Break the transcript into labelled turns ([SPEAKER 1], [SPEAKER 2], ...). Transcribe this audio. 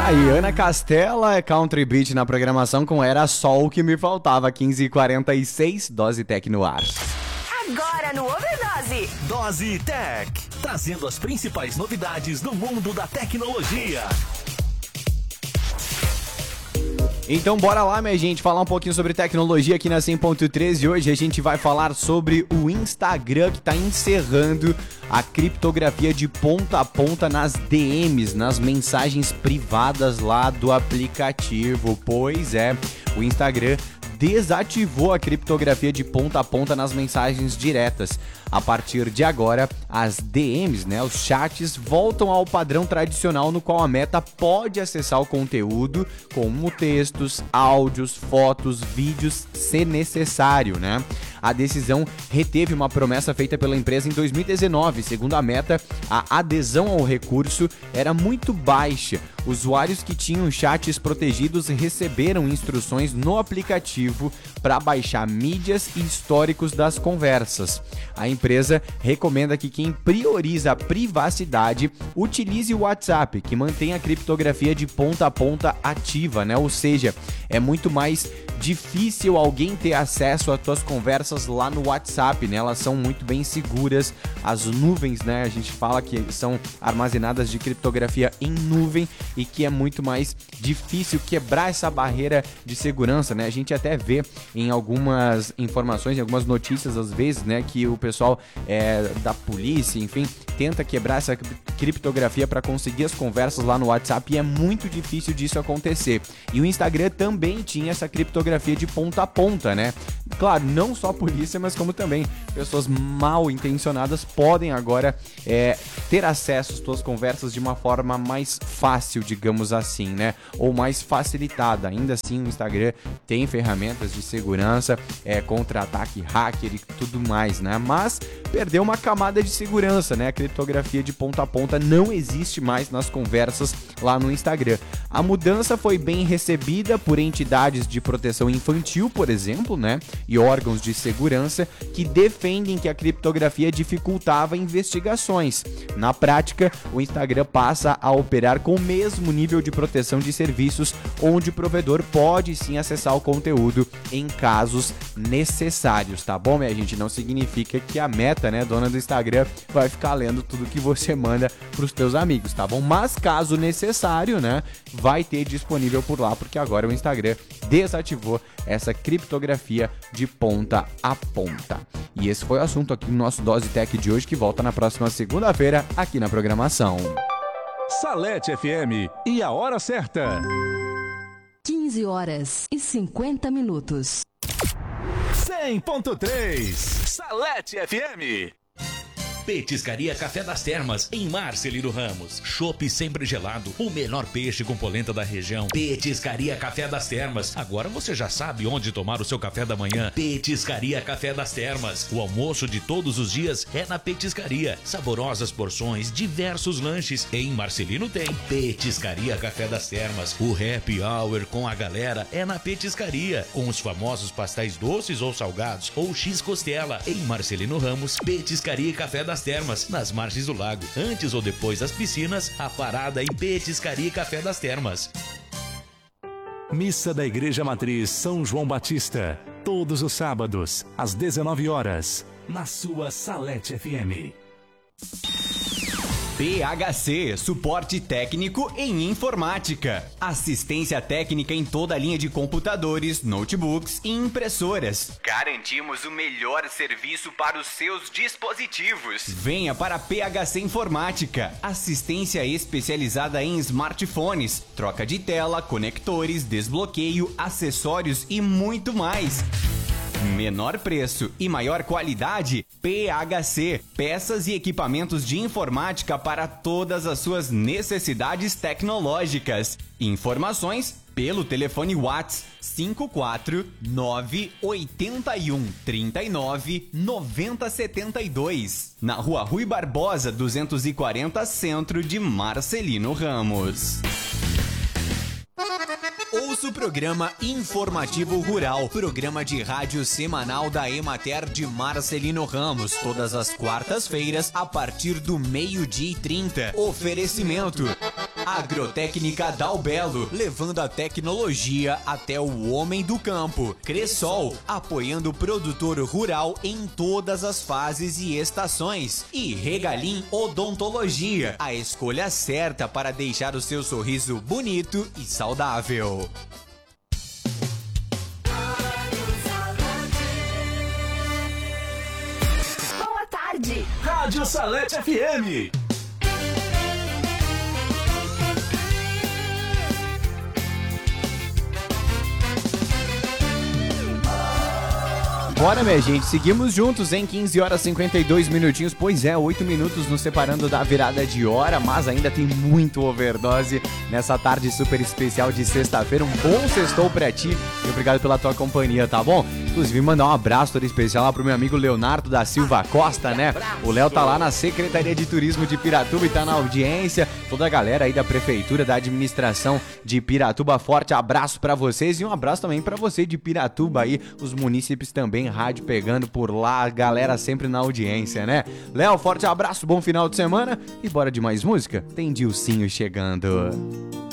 [SPEAKER 1] Aí, Ana Castela, Country Beat na programação com Era Só o que me faltava, 15h46, Dose Tech no ar.
[SPEAKER 2] Agora no Overdose.
[SPEAKER 3] Dose Tech, trazendo as principais novidades do mundo da tecnologia.
[SPEAKER 1] Então bora lá, minha gente, falar um pouquinho sobre tecnologia aqui na 100.3 e hoje a gente vai falar sobre o Instagram que está encerrando a criptografia de ponta a ponta nas DMs, nas mensagens privadas lá do aplicativo. Pois é, o Instagram desativou a criptografia de ponta a ponta nas mensagens diretas. A partir de agora, as DMs, os chats, voltam ao padrão tradicional no qual a Meta pode acessar o conteúdo como textos, áudios, fotos, vídeos, se necessário, A decisão reteve uma promessa feita pela empresa em 2019. Segundo a Meta, a adesão ao recurso era muito baixa. Usuários que tinham chats protegidos receberam instruções no aplicativo para baixar mídias e históricos das conversas. A empresa recomenda que quem prioriza a privacidade utilize o WhatsApp, que mantém a criptografia de ponta a ponta ativa, Ou seja, é muito mais difícil alguém ter acesso às tuas conversas lá no WhatsApp, Elas são muito bem seguras. As nuvens, a gente fala que são armazenadas de criptografia em nuvem e que é muito mais difícil quebrar essa barreira de segurança, A gente até vê em algumas informações, em algumas notícias às vezes, que o pessoal da polícia, enfim, tenta quebrar essa criptografia para conseguir as conversas lá no WhatsApp e é muito difícil disso acontecer. E o Instagram também tinha essa criptografia de ponta a ponta, Claro, não só a polícia, mas como também pessoas mal intencionadas podem agora ter acesso às suas conversas de uma forma mais fácil, digamos assim, Ou mais facilitada. Ainda assim, o Instagram tem ferramentas de segurança contra ataque hacker e tudo mais, Mas perdeu uma camada de segurança, A criptografia de ponta a ponta não existe mais nas conversas lá no Instagram. A mudança foi bem recebida por entidades de proteção infantil, por exemplo, e órgãos de segurança que defendem que a criptografia dificultava investigações. Na prática, o Instagram passa a operar com o mesmo nível de proteção de serviços, onde o provedor pode sim acessar o conteúdo em casos necessários, tá bom, minha gente? Não significa que a Meta, dona do Instagram, vai ficar lendo tudo que você manda pros teus amigos, tá bom? Mas caso necessário, vai ter disponível por lá, porque agora o Instagram desativou essa criptografia de ponta a ponta. E esse foi o assunto aqui no nosso Dose Tech de hoje, que volta na próxima segunda-feira aqui na programação.
[SPEAKER 3] Salete FM e a hora certa.
[SPEAKER 2] 15h50.
[SPEAKER 3] 100.3 Salete FM. Petiscaria Café das Termas, em Marcelino Ramos. Chopp sempre gelado, o melhor peixe com polenta da região. Petiscaria Café das Termas. Agora você já sabe onde tomar o seu café da manhã. Petiscaria Café das Termas. O almoço de todos os dias é na Petiscaria. Saborosas porções, diversos lanches. Em Marcelino tem Petiscaria Café das Termas. O happy hour com a galera é na Petiscaria, com os famosos pastéis doces ou salgados ou x-costela. Em Marcelino Ramos, Petiscaria Café das Termas, nas margens do lago. Antes ou depois das piscinas, a parada em Petiscaria e Café das Termas. Missa da Igreja Matriz São João Batista, todos os sábados, às 19 horas, na sua Salete FM.
[SPEAKER 1] PHC, suporte técnico em informática. Assistência técnica em toda a linha de computadores, notebooks e impressoras. Garantimos o melhor serviço para os seus dispositivos. Venha para PHC Informática. Assistência especializada em smartphones, troca de tela, conectores, desbloqueio, acessórios e muito mais. Menor preço e maior qualidade, PHC, peças e equipamentos de informática para todas as suas necessidades tecnológicas. Informações pelo telefone WhatsApp 54981399072, na Rua Rui Barbosa 240, centro de Marcelino Ramos. Ouça o programa Informativo Rural, programa de rádio semanal da Emater de Marcelino Ramos, todas as quartas-feiras, a partir do 12:30. Oferecimento Agrotécnica Dalbelo, levando a tecnologia até o homem do campo. Cressol, apoiando o produtor rural em todas as fases e estações. E Regalim Odontologia, a escolha certa para deixar o seu sorriso bonito e saudável.
[SPEAKER 2] Boa tarde.
[SPEAKER 3] Rádio Salete FM.
[SPEAKER 1] Bora, minha gente, seguimos juntos em 15 horas e 52 minutinhos. Pois é, 8 minutos nos separando da virada de hora, mas ainda tem muito overdose nessa tarde super especial de sexta-feira. Um bom sextou pra ti e obrigado pela tua companhia, tá bom? Inclusive, mandar um abraço todo especial lá pro meu amigo Leonardo da Silva Costa, né? O Léo tá lá na Secretaria de Turismo de Piratuba e tá na audiência. Toda a galera aí da Prefeitura, da Administração de Piratuba, forte abraço pra vocês e um abraço também pra você de Piratuba aí, os munícipes também, rádio pegando por lá, a galera sempre na audiência, né? Léo, forte abraço, bom final de semana e bora de mais música? Tem Dilcinho chegando.